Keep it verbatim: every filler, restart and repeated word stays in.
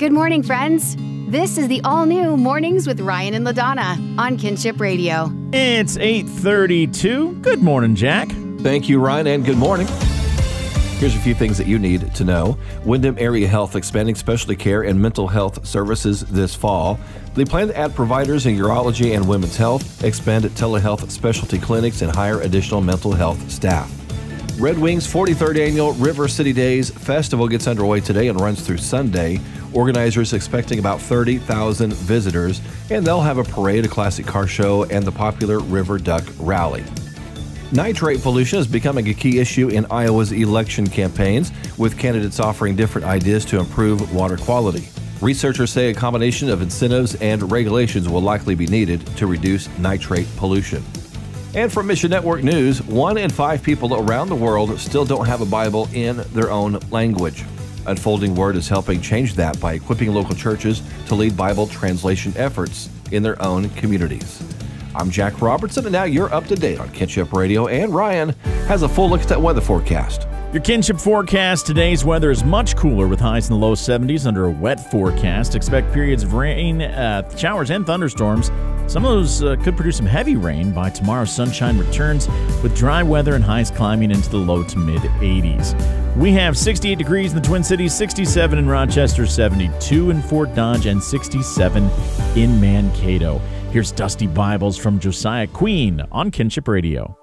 Good morning, friends. This is the all-new Mornings with Ryan and LaDonna on Kinship Radio. It's eight thirty-two. Good morning, Jack. Thank you, Ryan, and good morning. Here's a few things that you need to know. Windham Area Health expanding specialty care and mental health services this fall. They plan to add providers in urology and women's health, expand telehealth specialty clinics, and hire additional mental health staff. Red Wings' forty-third Annual River City Days Festival gets underway today and runs through Sunday. Organizers expecting about thirty thousand visitors, and they'll have a parade, a classic car show, and the popular River Duck Rally. Nitrate pollution is becoming a key issue in Iowa's election campaigns, with candidates offering different ideas to improve water quality. Researchers say a combination of incentives and regulations will likely be needed to reduce nitrate pollution. And from Mission Network News, one in five people around the world still don't have a Bible in their own language. Unfolding Word is helping change that by equipping local churches to lead Bible translation efforts in their own communities. I'm Jack Robertson, and now you're up to date on Kinship Radio, and Ryan has a full look at that weather forecast. Your Kinship forecast. Today's weather is much cooler with highs in the low seventies under a wet forecast. Expect periods of rain, uh, showers, and thunderstorms. Some of those uh, could produce some heavy rain by tomorrow. Sunshine returns with dry weather and highs climbing into the low to mid eighties. We have sixty-eight degrees in the Twin Cities, sixty-seven in Rochester, seventy-two in Fort Dodge, and sixty-seven in Mankato. Here's Dusty Bibles from Josiah Queen on Kinship Radio.